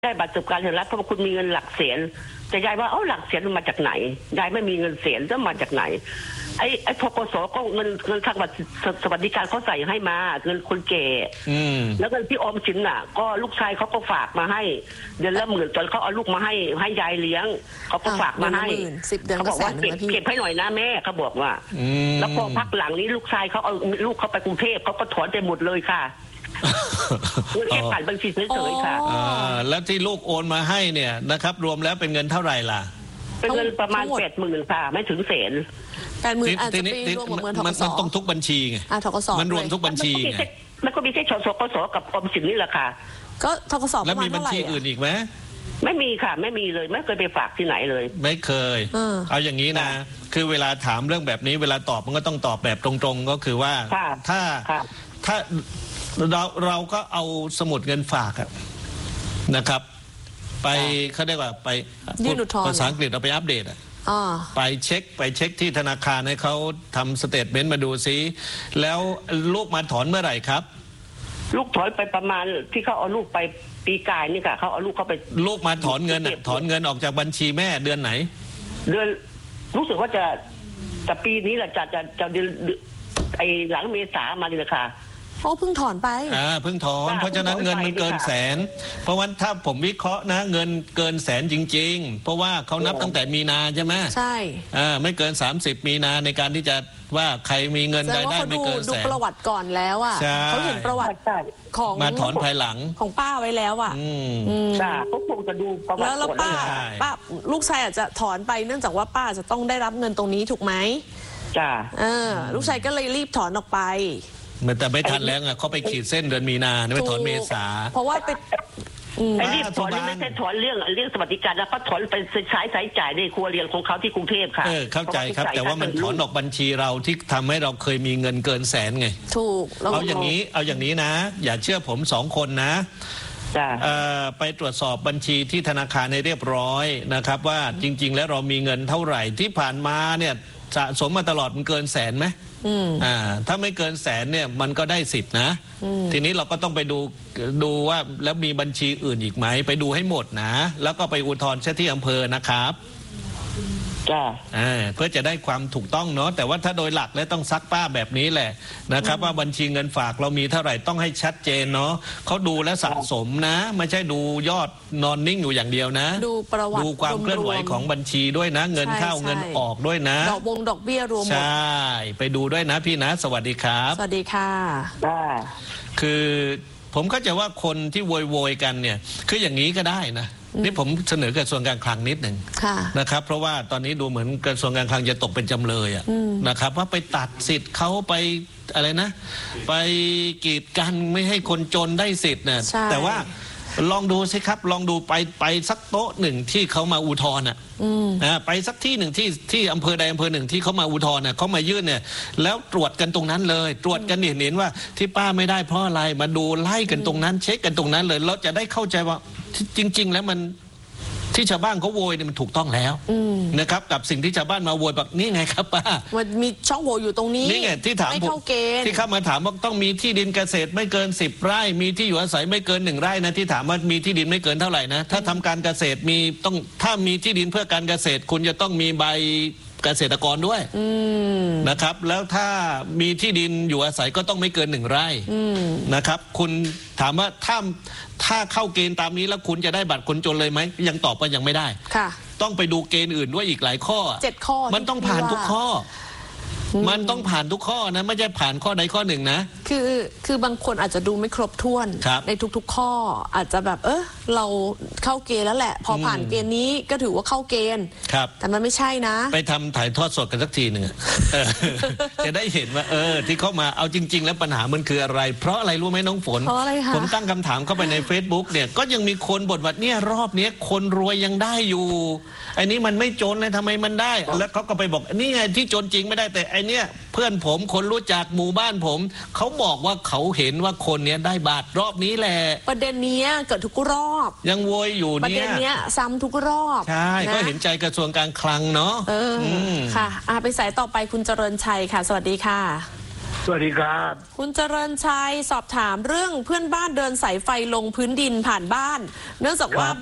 ได้บัตรสวัสดิการแห่งรัฐเพราะคุณมีเงินหลักแสนแต่ยายว่าหลักแสนมันมาจากไหนยายไม่มีเงินแสนจะมาจากไหนไอ้ธกสก็เงินทางบัตรสวัสดิการเขาใส่ให้มาเงินคนแก่แล้วเงินที่ออมสินน่ะก็ลูกชายเขาก็ฝากมาให้เดือนละ10,000ตอนเขาเอาลูกมาให้ยายเลี้ยงเขาก็ฝากมาให้เขาบอกว่าเก็บให้หน่อยนะแม่เขาบอกว่าแล้วพอพักหลังนี้ลูกชายเขาเอาลูกเขาไปกรุงเทพเขาก็ถอนไปหมดเลยค่ะแค่ผ่านบัญชีเฉยๆค่ะแล้วที่ลูกโอนมาให้เนี่ยนะครับรวมแล้วเป็นเงินเท่าไหร่ล่ะเป็นเงินประมาณ80,000ค่ะไม่ถึงแสน 80,000อาจจะไปรวมกับเงินธกส. มันต้องทุกบัญชีไงธกส. มันรวมทุกบัญชีไงมันก็มีแค่ธกส.กับออมสินนี่แหละค่ะก็ธกส. แล้วมีบัญชีอื่นอีกไหมไม่มีค่ะไม่มีเลยไม่เคยไปฝากที่ไหนเลยไม่เคยเอาอย่างนี้นะคือเวลาถามเรื่องแบบนี้เวลาตอบมันก็ต้องตอบแบบตรงๆก็คือว่าถ้าเราก็เอาสมุดเงินฝากนะครับไปเขาเรียกว่าไปภาษาอังกฤษเราไปอัปเดตไปเช็คที่ธนาคารให้เขาทำสเตทเมนต์มาดูซิแล้วลูกมาถอนเมื่อไหร่ครับลูกถอนไปประมาณที่เขาเอาลูกไปปีกายนี่ค่ะเขาเอาลูกเขาไปลูกมาถอนเงินถอนเงินออกจากบัญชีแม่เดือนไหนเดือนรู้สึกว่าจะปีนี้แหละจะเดือนไอหลังเมษามาเลยค่ะเพิ่งถอนไปเพิ่งถอนเพราะฉะนั้นเงินมันเกินแสนเพราะว่าถ้าผมวิเคราะห์นะเงินเกินแสนจริงๆเพราะว่าเขานับตั้งแต่มีนาใช่ไหมใช่ไม่เกิน30มีนาในการที่จะว่าใครมีเงินรายได้ไม่เกินแสนดูประวัติก่อนแล้วเขาเห็นประวัติของมาถอนภายหลังของป้าไว้แล้วเขาคงจะดูประวัติแล้วป้าลูกชายอาจจะถอนไปเนื่องจากว่าป้าจะต้องได้รับเงินตรงนี้ถูกไหมจ้าลูกชายก็เลยรีบถอนออกไปแต่ไม่ทันแล้วเขาไปขีดเส้นเดือนมีนาไม่ถอนเมษาเพราะว่าไปรีบถอนไม่ใช่ถอนเรื่องสวัสดิการแล้วก็ถอนไปใช้จ่ายในครัวเรือนของเขาที่กรุงเทพค่ะเข้าใจครับแต่ว่ามันถอนออกบัญชีเราที่ทำให้เราเคยมีเงินเกินแสนไงถูกเอาอย่างนี้นะอย่าเชื่อผม2 คนนะไปตรวจสอบบัญชีที่ธนาคารให้เรียบร้อยนะครับว่าจริงๆแล้วเรามีเงินเท่าไหร่ที่ผ่านมาเนี่ยสะสมมาตลอดมันเกินแสนไหมถ้าไม่เกินแสนเนี่ยมันก็ได้10นะทีนี้เราก็ต้องไปดูว่าแล้วมีบัญชีอื่นอีกไหมไปดูให้หมดนะแล้วก็ไปอุทธรณ์ที่อำเภอนะครับเพื่อจะได้ความถูกต้องเนาะแต่ว่าถ้าโดยหลักแล้วต้องซักป้าแบบนี้แหละนะครับว่าบัญชีเงินฝากเรามีเท่าไหร่ต้องให้ชัดเจนเนาะเขาดูและสะสมนะไม่ใช่ดูยอดนอนนิ่งอยู่อย่างเดียวนะดูประวัติดูความเคลื่อนไหวของบัญชีด้วยนะเงินเข้าเงินออกด้วยนะดอกเบี้ยรวมหมดใช่ไปดูด้วยนะพี่นะสวัสดีครับสวัสดีค่ะคือผมเข้าใจว่าคนที่โวยกันเนี่ยคืออย่างนี้ก็ได้นะนี่ผมเสนอกระทรวงการคลังนิดหนึ่งนะครับเพราะว่าตอนนี้ดูเหมือนกระทรวงการคลังจะตกเป็นจำเลยนะครับว่าไปตัดสิทธิ์เขาไปอะไรนะไปกีดกันไม่ให้คนจนได้สิทธิ์เนี่ยแต่ว่าลองดูสิครับลองดูไปสักโต๊ะหนึ่งที่เขามาอุทธรณ์ไปสักที่หนึ่งที่อำเภอใดอำเภอหนึ่งที่เขามาอุทธรณ์เขามายื่นเนี่ยแล้วตรวจกันตรงนั้นเลยตรวจกันเห็นว่าที่ป้าไม่ได้เพราะอะไรมาดูไล่กันตรงนั้นเช็คกันตรงนั้นเลยเราจะได้เข้าใจว่าจริงๆแล้วมันที่ชาวบ้านเขาโวยเนี่ยมันถูกต้องแล้วนะครับกับสิ่งที่ชาวบ้านมาโวยแบบนี่ไงครับป้ามันมีช่องโหว่อยู่ตรงนี้นี่ไงที่ถามผมที่เข้ามาถามว่าต้องมีที่ดินเกษตรไม่เกิน10 ไร่มีที่อยู่อาศัยไม่เกิน1 ไร่นะที่ถามว่ามีที่ดินไม่เกินเท่าไหร่นะถ้าทำการเกษตรมีต้องถ้ามีที่ดินเพื่อการเกษตรคุณจะต้องมีใบเกษตรกรด้วยนะครับแล้วถ้ามีที่ดินอยู่อาศัยก็ต้องไม่เกิน1 ไร่นะครับคุณถามว่าถ้าเข้าเกณฑ์ตามนี้แล้วคุณจะได้บัตรคนจนเลยไหมยังตอบว่ายังไม่ได้ต้องไปดูเกณฑ์อื่นด้วยอีกหลายข้อ 7 ข้อมันต้องผ่านทุกข้อมันต้องผ่านทุกข้อนะไม่ใช่ผ่านข้อใดข้อหนึ่งนะคือบางคนอาจจะดูไม่ครบถ้วนในทุกๆข้ออาจจะแบบเราเข้าเกณฑ์แล้วแหละพอผ่านเกณฑ์นี้ก็ถือว่าเข้าเกณฑ์แต่มันไม่ใช่นะไปทำถ่ายทอดสดกันสักทีหนึ่งจะได้เห็นว่าที่เข้ามาเอาจริงๆแล้วปัญหามันคืออะไรเพราะอะไรรู้ไหมน้องฝนผมตั้งคำถามเข้าไปใน Facebook เนี่ยก็ยังมีคนบ่นว่าเนี่ยรอบนี้คนรวยยังได้อยู่ไอ้นี้มันไม่จนเลยทำไมมันได้แล้วเขาก็ไปบอกนี่ไงที่จนจริงไม่ได้แต่เนี่ยเพื่อนผมคนรู้จักหมู่บ้านผมเขาบอกว่าเขาเห็นว่าคนเนี้ยได้บัตรรอบนี้แหละประเด็นนี้เกิดทุกรอบยังโวยอยู่เนี่ยประเด็นนี้ซ้ำทุกรอบใช่ก็เห็นใจกระทรวงการคลังเนาะค่ะไปสายต่อไปคุณเจริญชัยค่ะสวัสดีค่ะสวัสดีครับคุณเจริญชัยสอบถามเรื่องเพื่อนบ้านเดินสายไฟลงพื้นดินผ่านบ้านเนื่องจากว่า